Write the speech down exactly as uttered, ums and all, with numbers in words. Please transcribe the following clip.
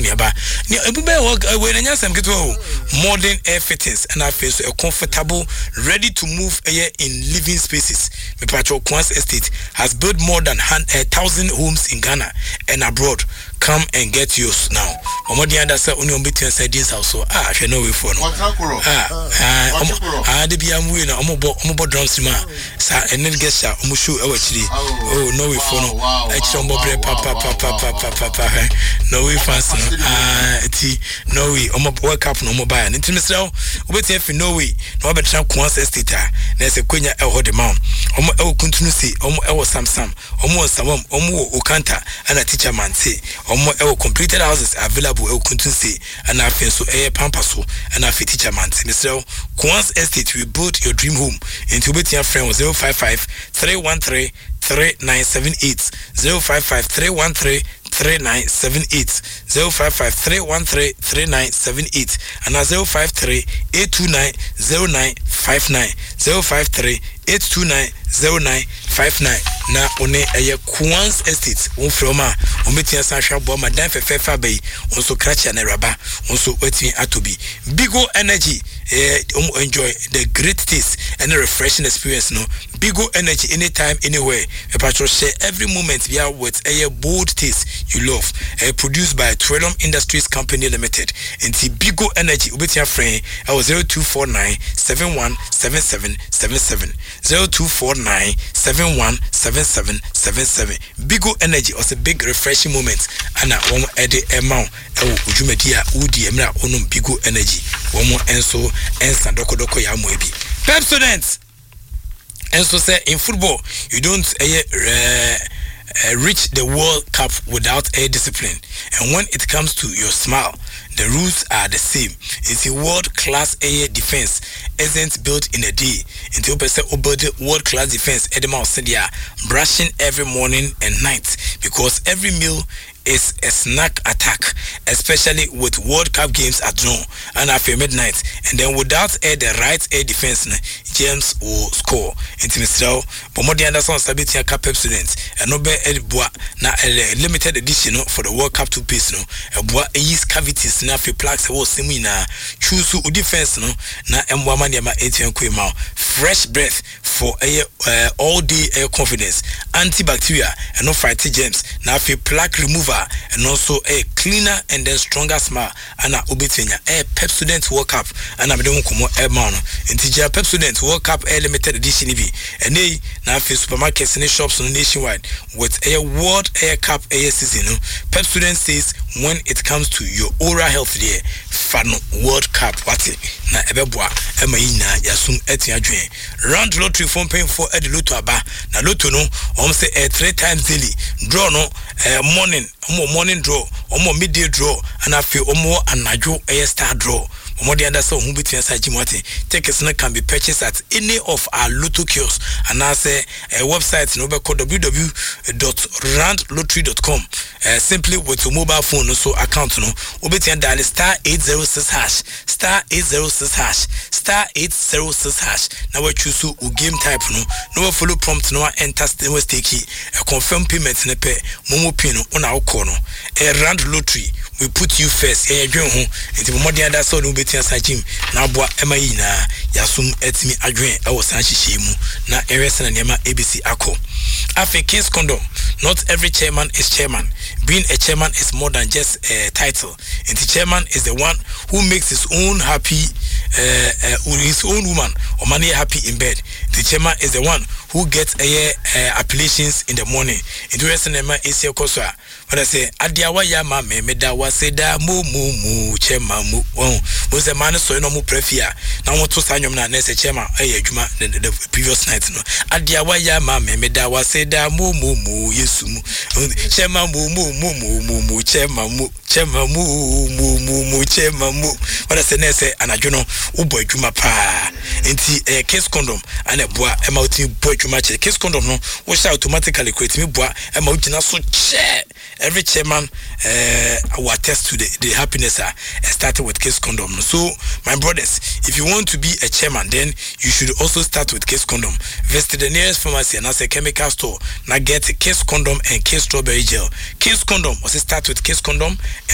ni aba ni ebube we na nyasem keto modern air fittings and face a comfortable ready to move air in living spaces. Me patrol Kwans Estate has built more than a thousand homes in Ghana and abroad. Come and get yours now. Omodi anda say oni ombetu say this house so ah hwe no we for no. Ah ah ah de bia mu na omobo omobo drums ma sa enen gesha omushu e wachiri. Oh no we for no. E chiro mbo bre pa pa pa pa pa pa pa no we fast no. Ah ti no we omobo wake up no mobile. Nti misra obetu e fi no we no obetra Kwans Estate na se kwenya e ho de ma omo e kuntunu si omo e wo samsam omo samam omo okanta ana teacher man say omo e completed houses available e kuntun say and afen so e pampa so and afi teacher man Mister Kwans Estate we build your dream home into betia friend zero five five three one three three nine seven eight zero five five three one three three nine seven eight zero five five three one three three nine seven eight and zero five three eight two nine zero nine five nine zero five three eight two nine zero nine five nine na one eye Kwans Estate on from a on metia san hwa bo ma dan fefefa bai on so kracha na raba on so wetin atobi Bigo Energy eh um enjoy the great taste and the refreshing experience no Bigo Energy anytime anywhere a patrol share every moment we are with a bold taste you love uh, produced by Trillium Industries Company Limited into Bigo Energy ubetia friend I was zero two four nine seven one seven seven seven seven zero two four nine seven one seven seven seven seven Bigo Energy was a big refreshing moment and a one edit amount e ujumedia udi emra onum Bigo Energy one enso ensa doko doko ya mo ebi Pep students and so say in football you don't uh, uh, reach the World Cup without a discipline, and when it comes to your smile the rules are the same. It's a world-class air defense isn't built in a day. Until person about the world-class defense Edema Osendia brushing every morning and night because every meal is a snack attack, especially with World Cup games at drawn and after midnight. And then without air the right air defense, James will score. Into Mister Pomodi Anderson Sabitia Cup students and no be Edbois na a limited edition for the World Cup two piece no. A bois is cavities na fi plaques was semina choose to defense no na emwama niama eighteen kwema fresh breath for a uh, all day air confidence antibacterial and no fight germs na fi plaque remover and also a cleaner and then stronger smile and a obetenya a Pep student World Cup and a bedon komo air man intija Pep student World Cup air limited edition bi and they na fi supermarkets and shops nationwide with a World Air Cup air season no Pep student says when it comes to your oral health there fan World Cup what na ebeboa ema yi na yasum etia dwen round lottery phone paying for ed lotto aba na lotto no om say eh, three times daily draw no eh, morning omo morning draw omo midday draw and afi omo anajo eh, star draw Omodi under so who between Sajimati. Tickets can be purchased at any of our Lotto kiosks and I say a website no called w w w dot rand lottery dot com. Uh, simply with your mobile phone so account no obetian dial star eight zero six hash star eight zero six hash star eight zero six hash. Now we choose to game type no no follow prompt no enter no stake a confirm payment ne pe momo pin on our corner. A Rand Lottery we put you first. Eh dwen ho enti Omodi under so no tia sajim na boa ema yi na yasum etimi adwen e wo san hihye mu na erese na nema A B C ako afi King's Condom. Not every chairman is chairman. Being a chairman is more than just a title. And the chairman is the one who makes his own happy uh, uh, his own woman or money happy in bed. The chairman is the one who gets a uh, appellations in the morning. Interesting nema is your kosa. When I say adiawa ya ma me medawa seda mu mu mu chairman mu oh was a man so no mu prefia na won to sanyom na na say chairman eh adwuma the previous night no adiawa ya ma me medawa seda mu mu mu yesu mu chairman mu mu mu mu mu mu chairman mu chairman mu mu mu mu chairman mu when I say na say anadwo no ubo adwuma pa enti eh King's Condom and e boa e ma uti bo adwuma che King's Condom no wo sha automatically create me boa e ma uti na so che every chairman uh, will attest to the, the happiness uh, started with King's Condom. So, my brothers, if you want to be a chairman, then you should also start with King's Condom. Visit the nearest pharmacy and as a chemical store. Now get a King's Condom and King's Strawberry Gel. King's Condom was start with King's Condom